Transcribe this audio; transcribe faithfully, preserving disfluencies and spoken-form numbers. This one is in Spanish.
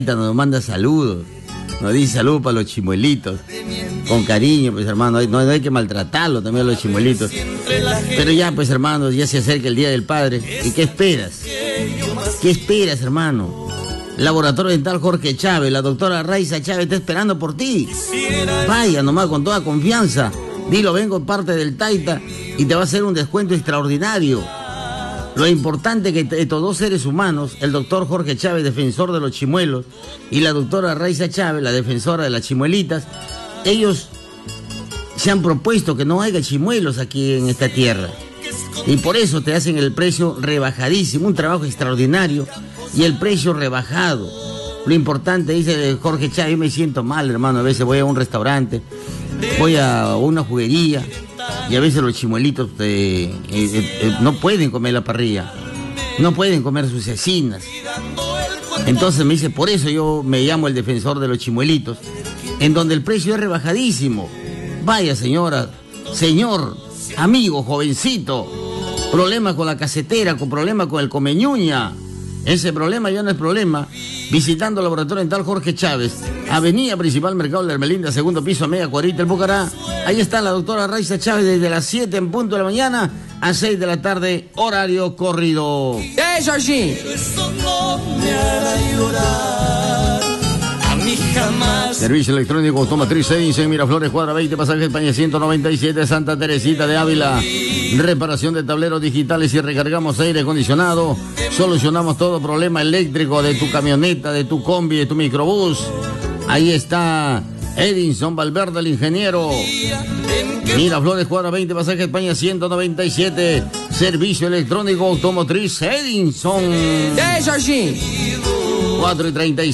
Nos manda saludos, nos dice saludos para los chimuelitos, con cariño, pues hermano, no, no hay que maltratarlo también a los chimuelitos. Pero ya, pues hermano, ya se acerca el Día del Padre. ¿Y qué esperas? ¿Qué esperas, hermano? Laboratorio Dental Jorge Chávez, la doctora Raiza Chávez está esperando por ti. Vaya nomás con toda confianza. Dilo, vengo parte del Taita y te va a hacer un descuento extraordinario. Lo importante es que estos dos seres humanos, el doctor Jorge Chávez, defensor de los chimuelos, y la doctora Raiza Chávez, la defensora de las chimuelitas, ellos se han propuesto que no haya chimuelos aquí en esta tierra. Y por eso te hacen el precio rebajadísimo, un trabajo extraordinario y el precio rebajado. Lo importante, dice Jorge Chávez, yo me siento mal, hermano, a veces voy a un restaurante, voy a una juguería, y a veces los chimuelitos eh, eh, eh, no pueden comer la parrilla, no pueden comer sus cecinas. Entonces me dice, por eso yo me llamo el defensor de los chimuelitos, en donde el precio es rebajadísimo. Vaya señora, señor, amigo, jovencito, problema con la casetera, con problema con el comeñuña. Ese problema ya no es problema. Visitando el Laboratorio Dental Jorge Chávez, Avenida Principal Mercado de Hermelinda, segundo piso, media cuadrita, el Bucará. Ahí está la doctora Raiza Chávez desde las siete en punto de la mañana a seis de la tarde, horario corrido. ¡Eso sí! Eso no me hará llorar. A mí jamás. Servicio electrónico automotriz Edison, Miraflores, cuadra veinte, pasaje España ciento noventa y siete, Santa Teresita de Ávila. Reparación de tableros digitales y recargamos aire acondicionado. Solucionamos todo problema eléctrico de tu camioneta, de tu combi, de tu microbús. Ahí está Edinson Valverde, el ingeniero. Miraflores, cuadra veinte, pasaje España ciento noventa y siete. Servicio electrónico automotriz Edinson. ¡Eso sí! cuatro y treinta y